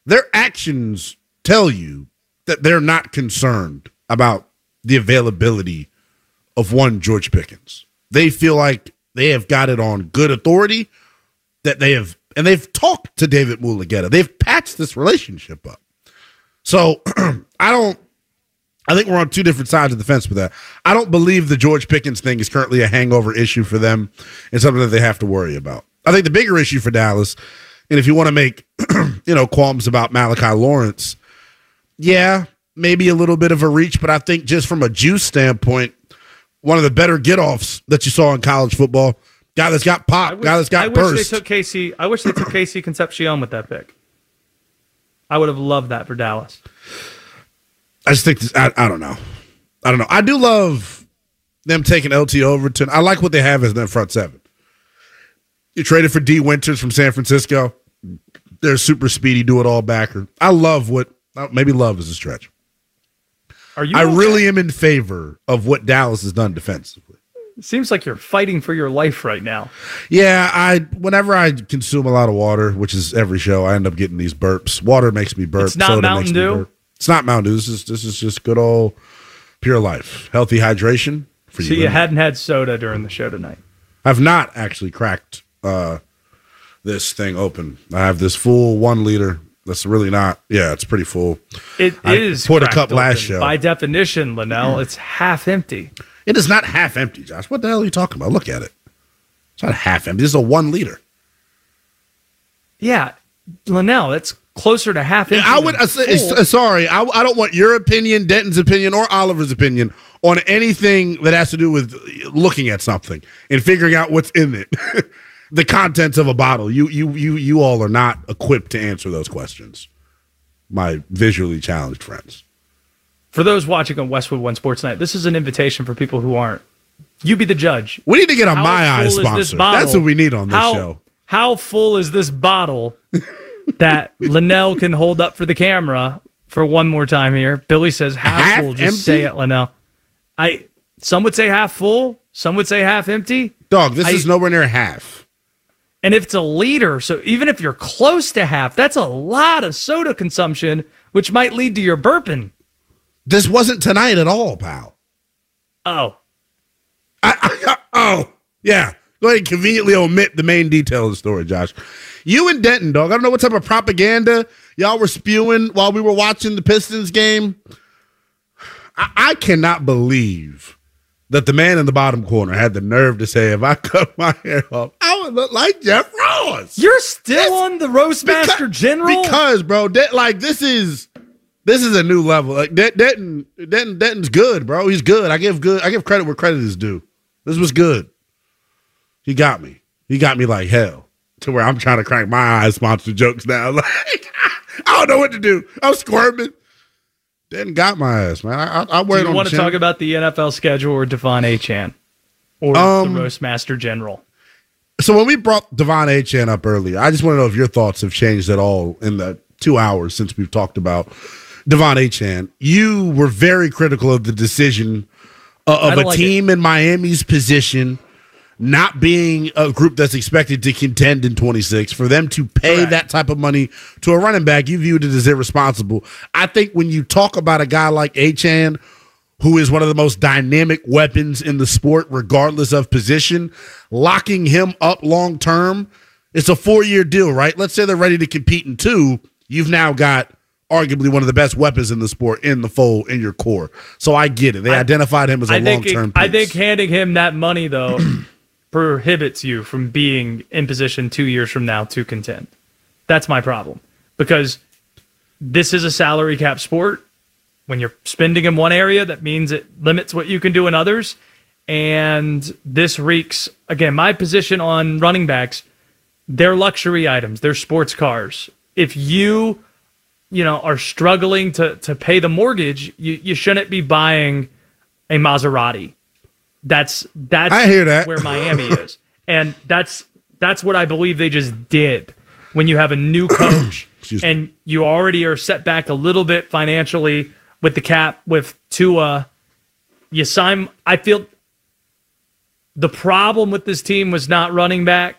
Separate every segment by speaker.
Speaker 1: their actions tell you that they're not concerned about the availability of one George Pickens. They feel like they have got it on good authority that they've talked to David Mulugheta. They've patched this relationship up. So I think we're on two different sides of the fence with that. I don't believe the George Pickens thing is currently a hangover issue for them and something that they have to worry about. I think the bigger issue for Dallas, and if you want to make qualms about Malachi Lawrence, yeah, maybe a little bit of a reach, but I think just from a juice standpoint, one of the better get-offs that you saw in college football, guy that's got pop, guy that's got burst.
Speaker 2: I wish they took Casey Concepcion with that pick. I would have loved that for Dallas.
Speaker 1: I just think I don't know. I do love them taking LT Overton. I like what they have as their front seven. You traded for D. Winters from San Francisco. They're a super speedy do-it-all backer. I love maybe love is a stretch. I really am in favor of what Dallas has done defensively.
Speaker 2: It seems like you're fighting for your life right now.
Speaker 1: Yeah, whenever I consume a lot of water, which is every show, I end up getting these burps. Water makes me burp.
Speaker 2: It's not Mountain Dew?
Speaker 1: It's not Mountain Dew. This is just good old pure life. Healthy hydration for you.
Speaker 2: So you hadn't had soda during the show tonight?
Speaker 1: I've not actually cracked this thing open. I have this full 1 liter. That's really not. Yeah, it's pretty full.
Speaker 2: It is.
Speaker 1: Poured a cup last show.
Speaker 2: By definition, Linnell, it's half empty.
Speaker 1: It is not half empty, Josh. What the hell are you talking about? Look at it. It's not half empty. This is a 1 liter.
Speaker 2: Yeah, Linnell, that's closer to half empty.
Speaker 1: I would. Sorry, I don't want your opinion, Denton's opinion, or Oliver's opinion on anything that has to do with looking at something and figuring out what's in it. The contents of a bottle. You all are not equipped to answer those questions, my visually challenged friends.
Speaker 2: For those watching on Westwood One Sports Night, this is an invitation for people who aren't. You be the judge.
Speaker 1: We need to get a My Eyes sponsor. That's what we need on this show.
Speaker 2: How full is this bottle that Linnell can hold up for the camera for one more time here? Billy says half full. Just empty? Say it, Linnell. Some would say half full. Some would say half empty.
Speaker 1: Dog, this is nowhere near half.
Speaker 2: And if it's a liter, so even if you're close to half, that's a lot of soda consumption, which might lead to your burping.
Speaker 1: This wasn't tonight at all, pal.
Speaker 2: Oh.
Speaker 1: Oh, yeah. Go ahead and conveniently omit the main detail of the story, Josh. You and Denton, dog, I don't know what type of propaganda y'all were spewing while we were watching the Pistons game. I cannot believe that the man in the bottom corner had the nerve to say, if I cut my hair off, I would look like Jeff Ross.
Speaker 2: You're still on the Roastmaster General?
Speaker 1: Because, bro, this is a new level. Like Denton's good, bro. He's good. I give credit where credit is due. This was good. He got me. He got me like hell to where I'm trying to crack my eyes sponsor jokes now. Like I don't know what to do. I'm squirming. Denton got my ass, man. I wear it on.
Speaker 2: Do you want to talk about the NFL schedule or Devon Achane or the Roastmaster General?
Speaker 1: So when we brought Devon Achane up earlier, I just want to know if your thoughts have changed at all in the 2 hours since we've talked about Devon Achane. You were very critical of the decision of a team in Miami's position not being a group that's expected to contend in 26, for them to pay that type of money to a running back, you viewed it as irresponsible. I think when you talk about a guy like Achane, who is one of the most dynamic weapons in the sport, regardless of position, locking him up long term, it's a 4-year deal, right? Let's say they're ready to compete in 2. You've now got arguably one of the best weapons in the sport in the fold, in your core. So I get it. They identified him as a long-term piece.
Speaker 2: I think handing him that money, though, prohibits you from being in position 2 years from now to contend. That's my problem. Because this is a salary cap sport. When you're spending in one area, that means it limits what you can do in others. And this reeks, again, my position on running backs, they're luxury items. They're sports cars. If you are struggling to pay the mortgage, you shouldn't be buying a Maserati. That's
Speaker 1: I hear that.
Speaker 2: Where Miami is. And that's what I believe they just did. When you have a new coach and you already are set back a little bit financially with the cap, with Tua, you sign. I feel the problem with this team was not running back.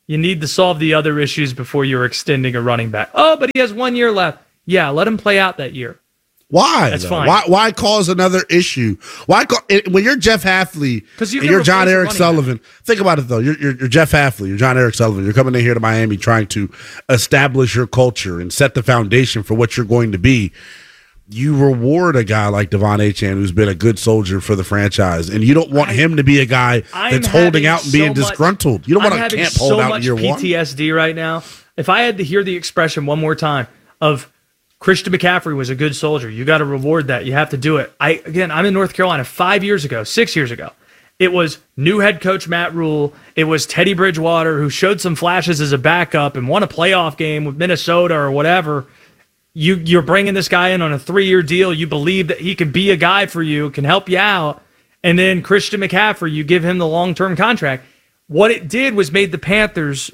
Speaker 2: You need to solve the other issues before you're extending a running back. Oh, but he has 1 year left. Yeah, let him play out that year.
Speaker 1: Why?
Speaker 2: That's fine.
Speaker 1: Why cause another issue? When you're Jeff Hafley and you're John Eric Sullivan? Think about it though. You're Jeff Hafley. You're John Eric Sullivan. You're coming in here to Miami trying to establish your culture and set the foundation for what you're going to be. You reward a guy like Devon Achane, who's been a good soldier for the franchise, and you don't want him to be a guy that's holding out and being disgruntled. You don't want to camp hold out in year one.
Speaker 2: PTSD right now. If I had to hear the expression one more time of Christian McCaffrey was a good soldier, you got to reward that. You have to do it. I'm in North Carolina 6 years ago. It was new head coach Matt Rule. It was Teddy Bridgewater, who showed some flashes as a backup and won a playoff game with Minnesota or whatever. You're bringing this guy in on a 3-year deal. You believe that he can be a guy for you, can help you out. And then Christian McCaffrey, you give him the long-term contract. What it did was made the Panthers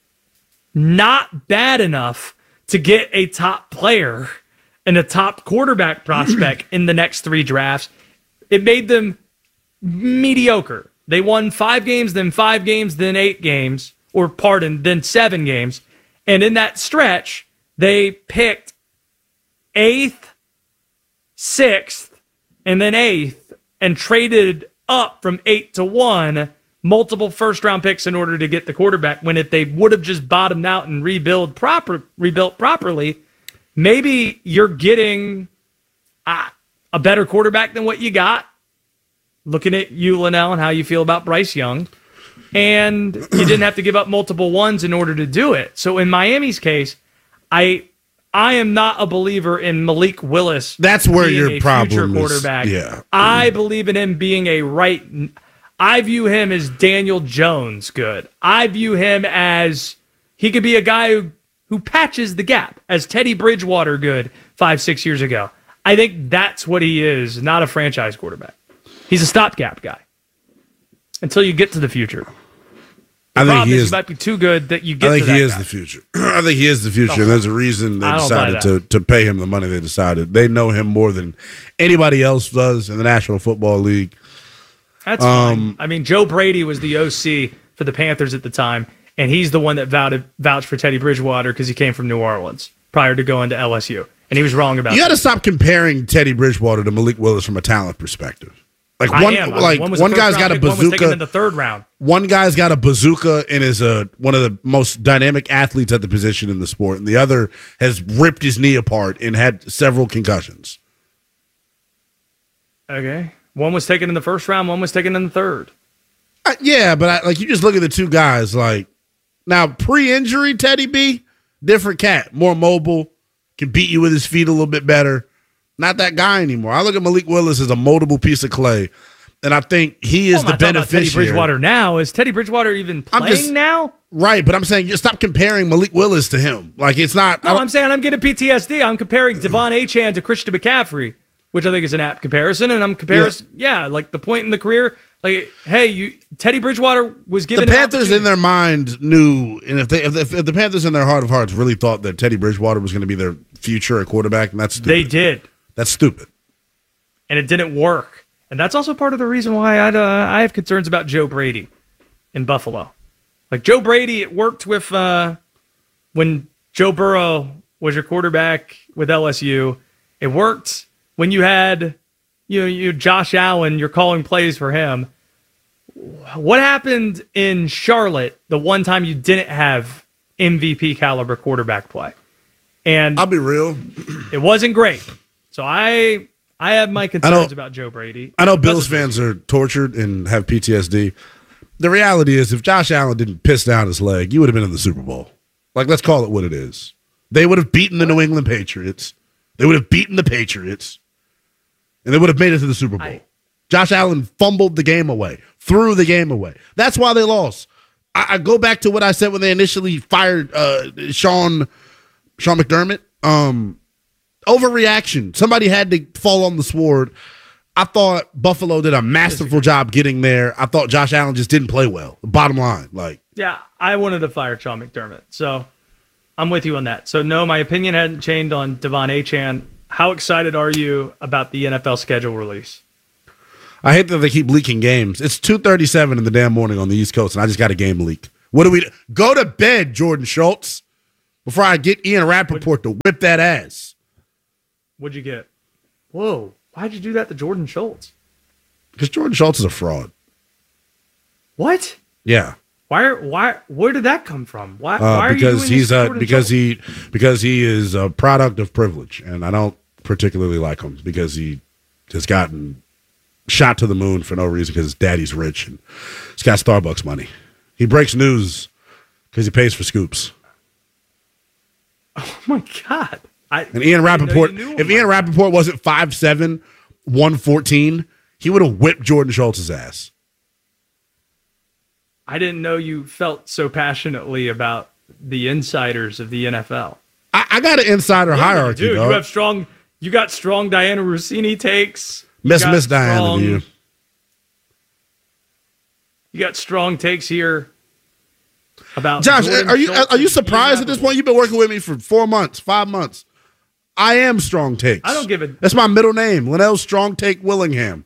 Speaker 2: not bad enough to get a top player and a top quarterback prospect in the next 3 drafts. It made them mediocre. They won 5 games, then 5 games, then 8 games, then 7 games. And in that stretch, they picked 8th, 6th, and then 8th, and traded up from 8 to 1, multiple first-round picks in order to get the quarterback, when if they would have just bottomed out and rebuilt properly, maybe you're getting a better quarterback than what you got. Looking at you, Linnell, and how you feel about Bryce Young. And you didn't have to give up multiple ones in order to do it. So in Miami's case, I am not a believer in Malik Willis.
Speaker 1: That's where your problem is.
Speaker 2: Quarterback.
Speaker 1: Yeah.
Speaker 2: I believe in him being I view him as Daniel Jones good. I view him as he could be a guy who patches the gap, as Teddy Bridgewater good 5-6 years ago. I think that's what he is, not a franchise quarterback. He's a stopgap guy until you get to the future.
Speaker 1: I think he
Speaker 2: might be too good that you get to that guy.
Speaker 1: I think he is the future. I think he is the future, and there's a reason they decided to pay him the money they decided. They know him more than anybody else does in the National Football League.
Speaker 2: That's fine. I mean, Joe Brady was the OC for the Panthers at the time, and he's the one that vouched for Teddy Bridgewater because he came from New Orleans prior to going to LSU, and he was wrong about that. You
Speaker 1: got to stop comparing Teddy Bridgewater to Malik Willis from a talent perspective. One guy's got a bazooka. One was taken in the 3rd round. One guy's got a bazooka and is one of the most dynamic athletes at the position in the sport, and the other has ripped his knee apart and had several concussions.
Speaker 2: Okay, one was taken in the 1st round. One was taken in the 3rd.
Speaker 1: Yeah, but you just look at the two guys. Now, pre-injury, Teddy B, different cat, more mobile, can beat you with his feet a little bit better. Not that guy anymore. I look at Malik Willis as a moldable piece of clay, and I think he is the beneficiary.
Speaker 2: Teddy Bridgewater now. Is Teddy Bridgewater even playing now?
Speaker 1: Right, but I'm saying you stop comparing Malik Willis to him. It's not.
Speaker 2: No, I'm saying I'm getting PTSD. I'm comparing Devon Achane to Christian McCaffrey, which I think is an apt comparison, and I'm comparing, the point in the career. Teddy Bridgewater was given
Speaker 1: the Panthers in their mind knew, and if the Panthers in their heart of hearts really thought that Teddy Bridgewater was going to be their future at quarterback, and that's stupid.
Speaker 2: They did.
Speaker 1: That's stupid.
Speaker 2: And it didn't work. And that's also part of the reason why I have concerns about Joe Brady in Buffalo. Joe Brady, it worked with when Joe Burrow was your quarterback with LSU. It worked when you had you Josh Allen, you're calling plays for him. What happened in Charlotte the one time you didn't have MVP caliber quarterback play? And
Speaker 1: I'll be real.
Speaker 2: It wasn't great. So I have my concerns about Joe Brady.
Speaker 1: I know Bills fans are tortured and have PTSD. The reality is, if Josh Allen didn't piss down his leg, you would have been in the Super Bowl. Let's call it what it is. They would have beaten the New England Patriots. They would have beaten the Patriots. And they would have made it to the Super Bowl. Josh Allen fumbled the game away, threw the game away. That's why they lost. I go back to what I said when they initially fired Sean McDermott. Overreaction. Somebody had to fall on the sword. I thought Buffalo did a masterful job getting there. I thought Josh Allen just didn't play well. Bottom line,
Speaker 2: yeah, I wanted to fire Sean McDermott, so I'm with you on that. So no, my opinion hadn't changed on Devon Achane. How excited are you about the NFL schedule release?
Speaker 1: I hate that they keep leaking games. It's 2:37 in the damn morning on the East Coast, and I just got a game leak. What do we go to bed, Jordan Schultz, before I get Ian Rappaport to whip that ass?
Speaker 2: What'd you get? Whoa. Why'd you do that to Jordan Schultz?
Speaker 1: Because Jordan Schultz is a fraud.
Speaker 2: What?
Speaker 1: Yeah.
Speaker 2: Why? Where did that come from? Why are
Speaker 1: because
Speaker 2: you
Speaker 1: he's
Speaker 2: doing
Speaker 1: because he is a product of privilege, and I don't particularly like him because he has gotten shot to the moon for no reason because his daddy's rich and he's got Starbucks money. He breaks news because he pays for scoops.
Speaker 2: Oh my God!
Speaker 1: And Ian Rappaport, if Ian Rappaport wasn't 5'7", 114, he would have whipped Jordan Schultz's ass.
Speaker 2: I didn't know you felt so passionately about the insiders of the NFL.
Speaker 1: I got an insider hierarchy,
Speaker 2: dude.
Speaker 1: dog.
Speaker 2: You got strong Diana Rossini takes.
Speaker 1: Miss Diana to you.
Speaker 2: You got strong takes here about
Speaker 1: Josh.
Speaker 2: Jordan
Speaker 1: Are
Speaker 2: Schultz
Speaker 1: you surprised at this point? You've been working with me for 4 months, 5 months. I am Strong Takes.
Speaker 2: I don't give a.
Speaker 1: That's my middle name, Linnell Strong Take Willingham.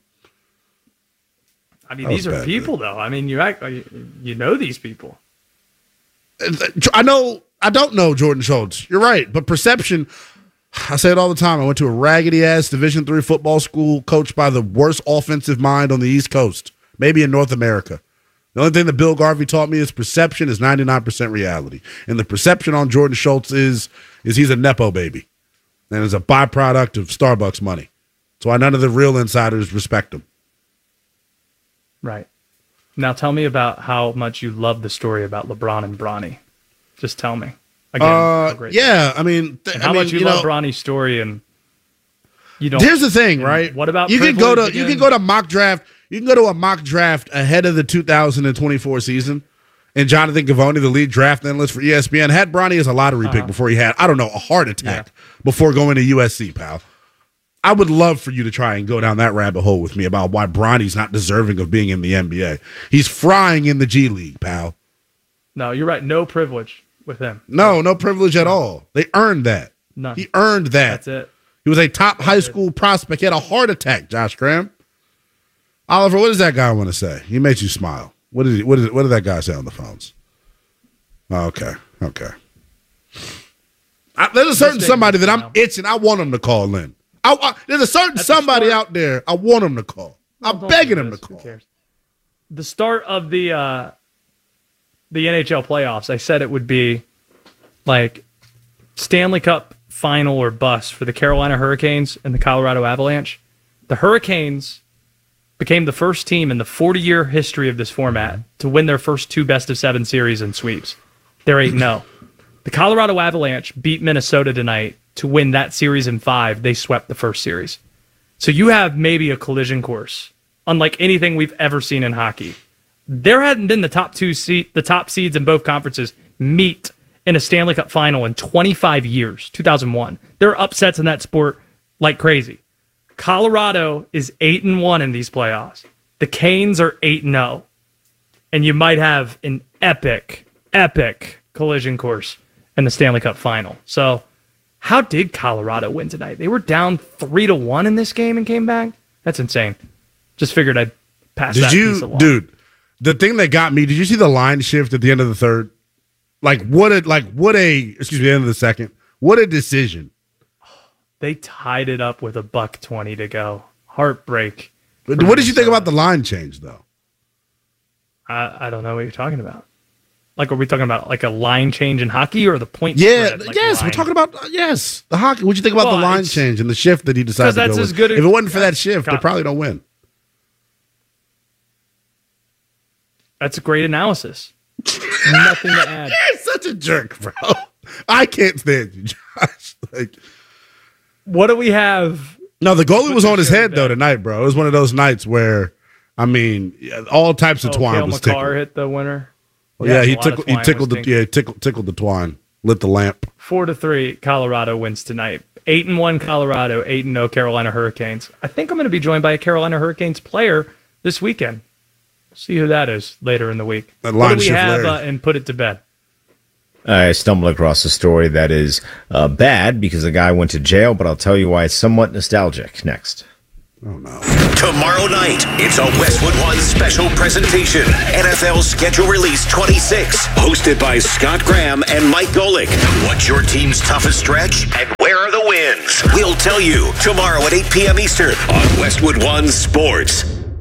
Speaker 2: I mean, these are people, though. I mean, you know these people.
Speaker 1: I don't know Jordan Schultz. You're right, but perception. I say it all the time. I went to a raggedy ass Division III football school coached by the worst offensive mind on the East Coast, maybe in North America. The only thing that Bill Garvey taught me is perception is 99% reality, and the perception on Jordan Schultz is he's a nepo baby, and is a byproduct of Starbucks money. That's why none of the real insiders respect him.
Speaker 2: Right. Now tell me about how much you love the story about LeBron and Bronny. Just tell me. Again, how great
Speaker 1: I mean,
Speaker 2: how much you love Bronny's story, and you don't.
Speaker 1: Here's the thing, right?
Speaker 2: What about
Speaker 1: you can go to mock draft. You can go to a mock draft ahead of the 2024 season, and Jonathan Givony, the lead draft analyst for ESPN, had Bronny as a lottery pick before he had, I don't know, a heart attack before going to USC, pal. I would love for you to try and go down that rabbit hole with me about why Bronny's not deserving of being in the NBA. He's frying in the G League, pal.
Speaker 2: No, you're right. No privilege with him.
Speaker 1: No privilege at all. They earned that.
Speaker 2: None.
Speaker 1: He earned that.
Speaker 2: That's it.
Speaker 1: He was a top high school prospect. He had a heart attack, Josh Graham. Oliver, what does that guy want to say? He makes you smile. What did that guy say on the phones? Oh, okay. There's a certain somebody that I'm itching. I want him to call in. There's a certain somebody out there I want him to call. I'm begging him to call.
Speaker 2: The start of the NHL playoffs, I said it would be like Stanley Cup final or bust for the Carolina Hurricanes and the Colorado Avalanche. The Hurricanes became the first team in the 40-year history of this format to win their first 2 best-of-7 series and sweeps. They're 8-0. The Colorado Avalanche beat Minnesota tonight to win that series in 5. They swept the first series. So you have maybe a collision course, unlike anything we've ever seen in hockey. There hadn't been the top seeds in both conferences meet in a Stanley Cup final in 25 years, 2001. There are upsets in that sport like crazy. Colorado is 8-1 in these playoffs. The Canes are 8-0. And you might have an epic collision course in the Stanley Cup final. So how did Colorado win tonight? They were down 3-1 in this game and came back? That's insane. Just figured I'd pass that piece along.
Speaker 1: Dude, the thing that got me, did you see the line shift at the end of the third? The end of the second. What a decision.
Speaker 2: They tied it up with $1:20 to go. Heartbreak.
Speaker 1: What did you think about the line change, though?
Speaker 2: I don't know what you're talking about. Like, are we talking about like a line change in hockey or the point
Speaker 1: spread?
Speaker 2: Like
Speaker 1: yes, we're talking about the hockey. What'd you think about the line change and the shift that he decided to go with? If it wasn't for that shift, they probably don't win.
Speaker 2: That's a great analysis. Nothing to add.
Speaker 1: You're such a jerk, bro. I can't stand you, Josh.
Speaker 2: What do we have?
Speaker 1: No, the goalie was on his head though tonight, bro. It was one of those nights where, I mean, all types of twine
Speaker 2: Cale
Speaker 1: was
Speaker 2: Makar
Speaker 1: tickled.
Speaker 2: hit the winner.
Speaker 1: Well, yeah, he tickled the twine, lit the lamp.
Speaker 2: 4-3, Colorado wins tonight. 8-1 Colorado, 8-0 Carolina Hurricanes. I think I'm going to be joined by a Carolina Hurricanes player this weekend. See who that is later in the week.
Speaker 1: What
Speaker 2: do we have and put it to bed?
Speaker 3: I stumbled across a story that is bad because the guy went to jail, but I'll tell you why it's somewhat nostalgic next.
Speaker 1: Oh, no.
Speaker 4: Tomorrow night, it's a Westwood One special presentation. NFL Schedule Release 26. Hosted by Scott Graham and Mike Golick. What's your team's toughest stretch? And where are the wins? We'll tell you tomorrow at 8 p.m. Eastern on Westwood One Sports.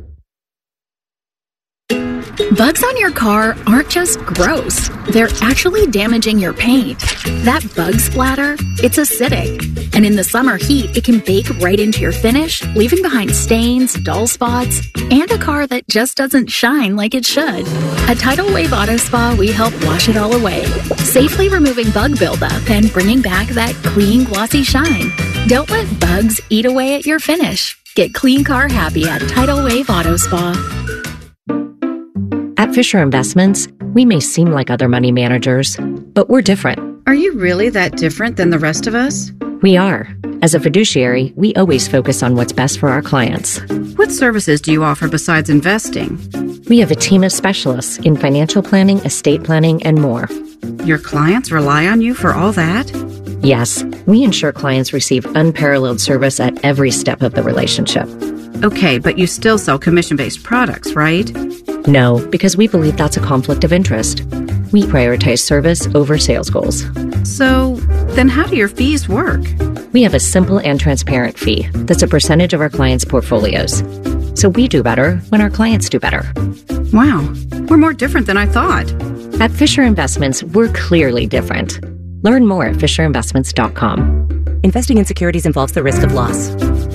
Speaker 5: Bugs on your car aren't just gross. They're actually damaging your paint. That bug splatter, it's acidic. And in the summer heat, it can bake right into your finish, leaving behind stains, dull spots, and a car that just doesn't shine like it should. At Tidal Wave Auto Spa, we help wash it all away, safely removing bug buildup and bringing back that clean, glossy shine. Don't let bugs eat away at your finish. Get clean car happy at Tidal Wave Auto Spa.
Speaker 6: At Fisher Investments, we may seem like other money managers, but we're different.
Speaker 7: Are you really that different than the rest of us?
Speaker 6: We are. As a fiduciary, we always focus on what's best for our clients.
Speaker 7: What services do you offer besides investing?
Speaker 6: We have a team of specialists in financial planning, estate planning, and more.
Speaker 7: Your clients rely on you for all that?
Speaker 6: Yes, we ensure clients receive unparalleled service at every step of the relationship.
Speaker 7: Okay, but you still sell commission-based products, right?
Speaker 6: No, because we believe that's a conflict of interest. We prioritize service over sales goals.
Speaker 7: So, then how do your fees work?
Speaker 6: We have a simple and transparent fee that's a percentage of our clients' portfolios. So we do better when our clients do better.
Speaker 7: Wow, we're more different than I thought.
Speaker 6: At Fisher Investments, we're clearly different. Learn more at FisherInvestments.com.
Speaker 8: Investing in securities involves the risk of loss.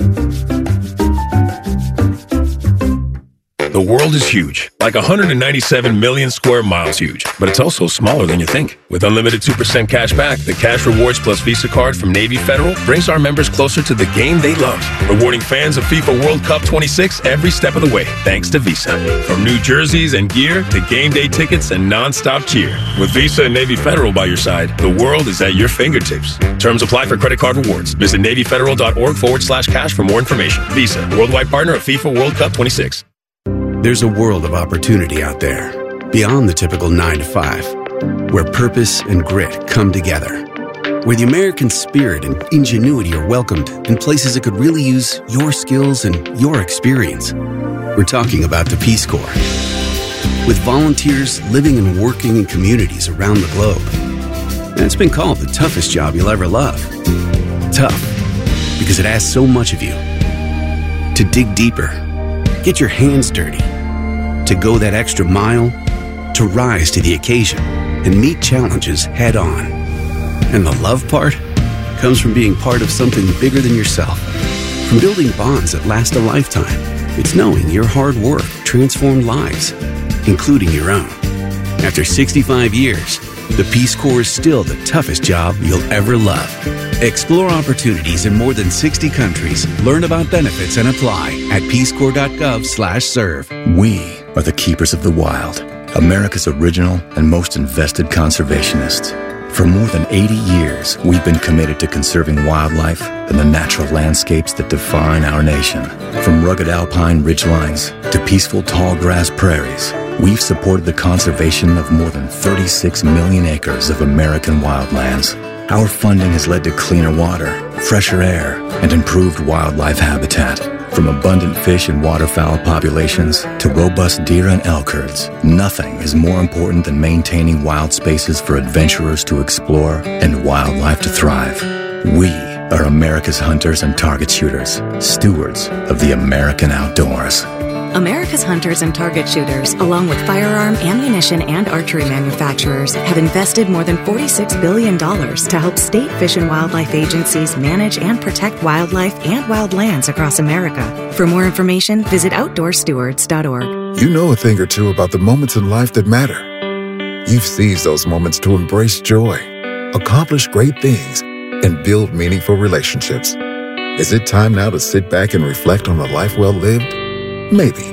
Speaker 9: The world is huge, like 197 million square miles huge, but it's also smaller than you think. With unlimited 2% cash back, the Cash Rewards Plus Visa card from Navy Federal brings our members closer to the game they love, rewarding fans of FIFA World Cup 26 every step of the way, thanks to Visa. From new jerseys and gear to game day tickets and non-stop cheer. With Visa and Navy Federal by your side, the world is at your fingertips. Terms apply for credit card rewards. Visit NavyFederal.org/cash for more information. Visa, worldwide partner of FIFA World Cup 26.
Speaker 10: There's a world of opportunity out there, beyond the typical 9 to 5, where purpose and grit come together, where the American spirit and ingenuity are welcomed in places that could really use your skills and your experience. We're talking about the Peace Corps. With volunteers living and working in communities around the globe. And it's been called the toughest job you'll ever love. Tough, because it asks so much of you. To dig deeper, get your hands dirty, to go that extra mile, to rise to the occasion and meet challenges head on. And the love part comes from being part of something bigger than yourself, from building bonds that last a lifetime. It's knowing your hard work transformed lives, including your own. After 65 years, the Peace Corps is still the toughest job you'll ever love. Explore opportunities in more than 60 countries. Learn about benefits and apply at peacecorps.gov/serve.
Speaker 11: We are the keepers of the wild, America's original and most invested conservationists. For more than 80 years, we've been committed to conserving wildlife and the natural landscapes that define our nation. From rugged alpine ridgelines to peaceful tall grass prairies, we've supported the conservation of more than 36 million acres of American wildlands. Our funding has led to cleaner water, fresher air, and improved wildlife habitat. From abundant fish and waterfowl populations to robust deer and elk herds, nothing is more important than maintaining wild spaces for adventurers to explore and wildlife to thrive. We are America's hunters and target shooters, stewards of the American outdoors.
Speaker 8: America's hunters and target shooters, along with firearm, ammunition, and archery manufacturers, have invested more than $46 billion to help state fish and wildlife agencies manage and protect wildlife and wildlands across America. For more information, visit OutdoorStewards.org.
Speaker 12: You know a thing or two about the moments in life that matter. You've seized those moments to embrace joy, accomplish great things, and build meaningful relationships. Is it time now to sit back and reflect on a life well lived? Maybe.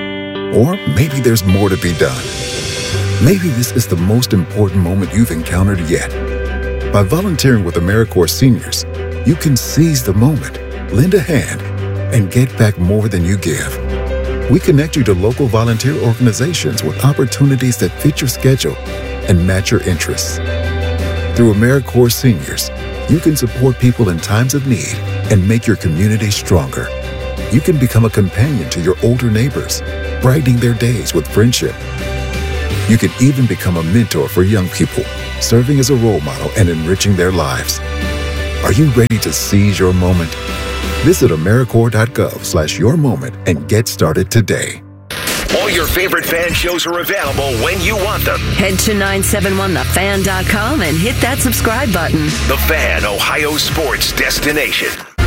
Speaker 12: Or maybe there's more to be done. Maybe this is the most important moment you've encountered yet. By volunteering with AmeriCorps Seniors, you can seize the moment, lend a hand, and get back more than you give. We connect you to local volunteer organizations with opportunities that fit your schedule and match your interests. Through AmeriCorps Seniors, you can support people in times of need and make your community stronger. You can become a companion to your older neighbors, brightening their days with friendship. You can even become a mentor for young people, serving as a role model and enriching their lives. Are you ready to seize your moment? Visit AmeriCorps.gov/yourmoment and get started today.
Speaker 4: All your favorite fan shows are available when you want them.
Speaker 13: Head to 971thefan.com and hit that subscribe button.
Speaker 4: The Fan, Ohio sports destination.